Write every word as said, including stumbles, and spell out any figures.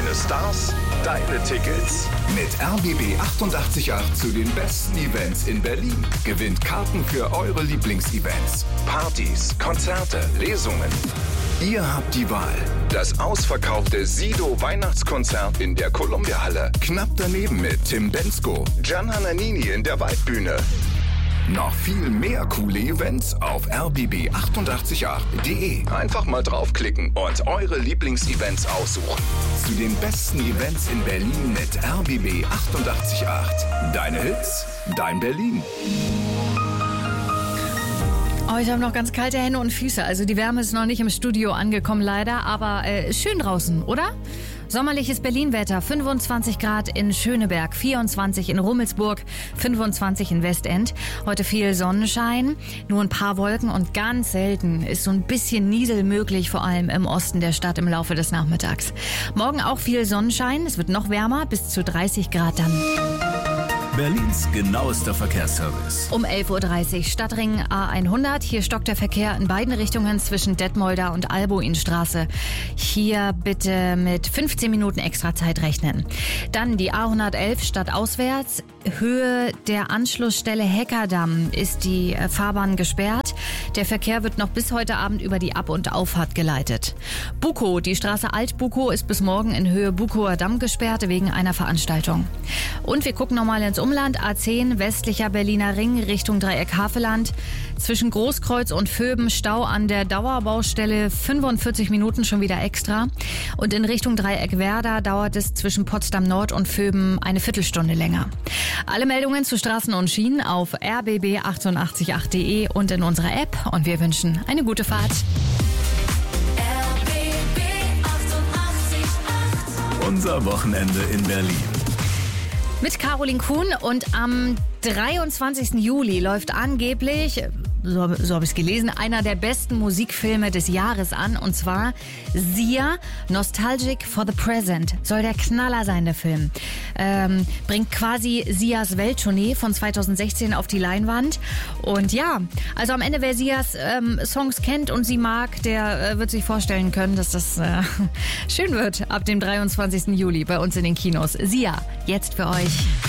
Deine Stars, deine Tickets. Mit R B B achtundachtzig Komma acht zu den besten Events in Berlin. Gewinnt Karten für eure Lieblingsevents. Partys, Konzerte, Lesungen. Ihr habt die Wahl. Das ausverkaufte Sido Weihnachtskonzert in der Columbia-Halle. Knapp daneben mit Tim Bendzko. Gianna Nannini in der Waldbühne. Noch viel mehr coole Events auf r b b achtundachtzig Komma acht punkt d e. Einfach mal draufklicken und eure Lieblingsevents aussuchen. Zu den besten Events in Berlin mit R B B achtundachtzig Komma acht. Deine Hits, dein Berlin. Oh, ich habe noch ganz kalte Hände und Füße. Also die Wärme ist noch nicht im Studio angekommen leider, aber äh, schön draußen, oder? Sommerliches Berlin-Wetter, fünfundzwanzig Grad in Schöneberg, vierundzwanzig in Rummelsburg, fünfundzwanzig in Westend. Heute viel Sonnenschein, nur ein paar Wolken und ganz selten ist so ein bisschen Niesel möglich, vor allem im Osten der Stadt im Laufe des Nachmittags. Morgen auch viel Sonnenschein, es wird noch wärmer, bis zu dreißig Grad dann. Berlins genauester Verkehrsservice. Um elf Uhr dreißig, Stadtring A hundert. Hier stockt der Verkehr in beiden Richtungen zwischen Detmolder und Albuinstraße. Hier bitte mit fünfzehn Minuten extra Zeit rechnen. Dann die A hundertelf stadtauswärts. Höhe der Anschlussstelle Heckerdamm ist die Fahrbahn gesperrt. Der Verkehr wird noch bis heute Abend über die Ab- und Auffahrt geleitet. Bukow, die Straße Alt-Bukow ist bis morgen in Höhe Bukower Damm gesperrt wegen einer Veranstaltung. Und wir gucken nochmal ins Umland. A zehn, westlicher Berliner Ring Richtung Dreieck Haveland. Zwischen Großkreuz und Vöben Stau an der Dauerbaustelle, fünfundvierzig Minuten schon wieder extra. Und in Richtung Dreieck Werder dauert es zwischen Potsdam Nord und Vöben eine Viertelstunde länger. Alle Meldungen zu Straßen und Schienen auf r b b achtundachtzig Komma acht punkt d e und in unserer App. Und wir wünschen eine gute Fahrt. R B B achtundachtzig Komma acht. Unser Wochenende in Berlin. Mit Caroline Kuhn und am dreiundzwanzigsten Juli läuft angeblich, so, so habe ich es gelesen, einer der besten Musikfilme des Jahres an. Und zwar Sia, Nostalgic for the Present. Soll der Knaller sein, der Film. Ähm, bringt quasi Sias Welttournee von zweitausendsechzehn auf die Leinwand. Und ja, also am Ende, wer Sias ähm, Songs kennt und sie mag, der äh, wird sich vorstellen können, dass das äh, schön wird ab dem dreiundzwanzigsten Juli bei uns in den Kinos. Sia, jetzt für euch.